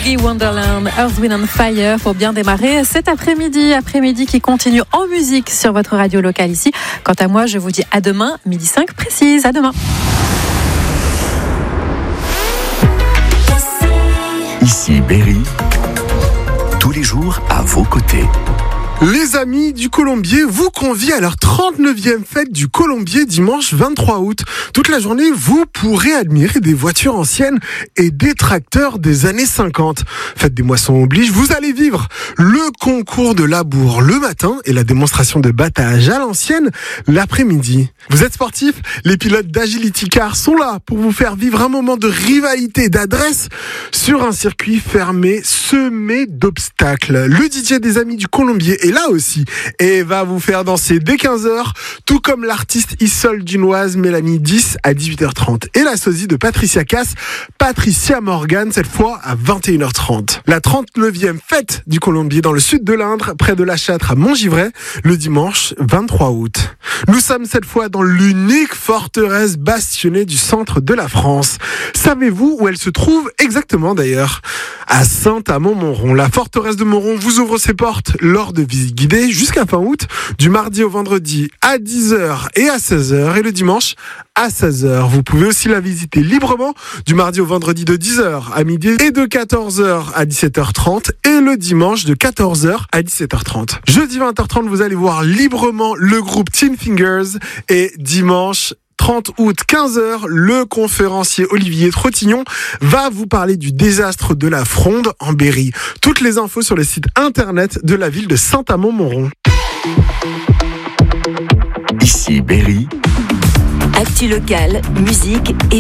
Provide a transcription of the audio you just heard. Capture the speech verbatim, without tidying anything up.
Boogie Wonderland, Earth, Wind and Fire pour bien démarrer cet après-midi. Après-midi qui continue en musique sur votre radio locale ici. Quant à moi, je vous dis à demain, midi cinq précise. À demain. Ici Berry, tous les jours à vos côtés. Les amis du Colombier vous convient à leur trente-neuvième fête du Colombier dimanche vingt-trois août. Toute la journée, vous pourrez admirer des voitures anciennes et des tracteurs des années cinquante. Fête des moissons oblige, vous allez vivre le concours de labour le matin et la démonstration de battage à l'ancienne l'après-midi. Vous êtes sportif? Les pilotes d'Agility Car sont là pour vous faire vivre un moment de rivalité, d'adresse sur un circuit fermé, semé d'obstacles. Le D J des amis du Colombier est là aussi et va vous faire danser dès quinze heures, tout comme l'artiste Isolde-Dunoise Mélanie dix à dix-huit heures trente et la sosie de Patricia Cass, Patricia Morgan, cette fois à vingt et une heures trente. La trente-neuvième fête du Colombier dans le sud de l'Indre, près de La Châtre à Montgivray, le dimanche vingt-trois août. Nous sommes cette fois dans l'unique forteresse bastionnée du centre de la France. Savez-vous où elle se trouve exactement d'ailleurs? À Saint-Amand-Montrond. La forteresse de Montrond vous ouvre ses portes lors de visites guidées jusqu'à fin août, du mardi au vendredi à dix heures et à seize heures et le dimanche à seize heures. Vous pouvez aussi la visiter librement du mardi au vendredi de dix heures à midi et de quatorze heures à dix-sept heures trente et le dimanche de quatorze heures à dix-sept heures trente. Jeudi vingt heures trente, vous allez voir librement le groupe Teen Fingers et dimanche trente août, quinze heures, le conférencier Olivier Trottignon va vous parler du désastre de la Fronde en Berry. Toutes les infos sur le site internet de la ville de Saint-Amand-Montrond. Ici Berry. Actu locale, musique et